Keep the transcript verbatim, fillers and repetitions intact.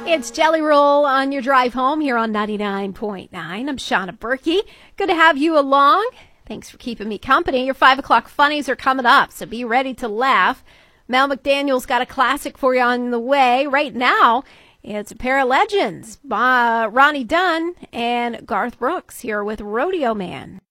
It's Jelly Roll on your drive home here on ninety-nine point nine. I'm Shauna Berkey. Good to have you along. Thanks for keeping me company. Your five o'clock funnies are coming up, so be ready to laugh. Mel McDaniel's got a classic for you on the way. Right now, it's a pair of legends, uh, Ronnie Dunn and Garth Brooks here with Rodeo Man.